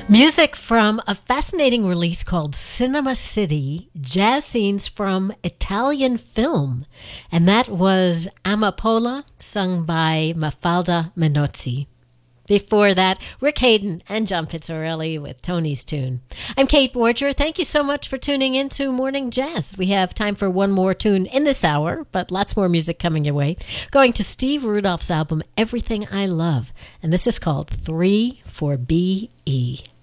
Music from a fascinating release called Cinema City, jazz scenes from Italian film. And that was Amapola, sung by Mafalda Minozzi. Before that, Rick Hayden and John Pizzarelli with Tony's Tune. I'm Kate Borger. Thank you so much for tuning into Morning Jazz. We have time for one more tune in this hour, but lots more music coming your way. Going to Steve Rudolph's album, Everything I Love. And this is called 3 for BE.